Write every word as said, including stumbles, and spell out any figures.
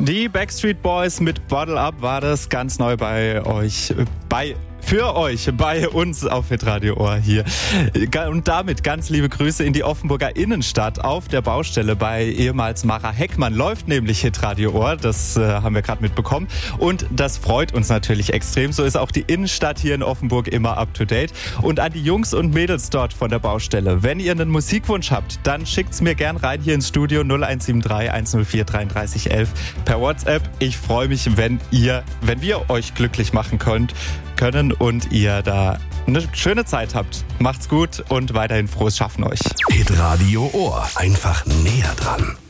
Die Backstreet Boys mit Bottle Up war das ganz neu bei euch, bei für euch, bei uns auf Hitradio Ohr hier. Und damit ganz liebe Grüße in die Offenburger Innenstadt. Auf der Baustelle bei ehemals Mara Heckmann läuft nämlich Hitradio Ohr. Das äh, haben wir gerade mitbekommen. Und das freut uns natürlich extrem. So ist auch die Innenstadt hier in Offenburg immer up to date. Und an die Jungs und Mädels dort von der Baustelle, wenn ihr einen Musikwunsch habt, dann schickt's mir gern rein hier ins Studio null eins sieben drei, eins null vier, dreiunddreißig elf per WhatsApp. Ich freue mich, wenn ihr, wenn wir euch glücklich machen könnt, können und ihr da eine schöne Zeit habt. Macht's gut und weiterhin frohes Schaffen euch. Hitradio Ohr. Einfach näher dran.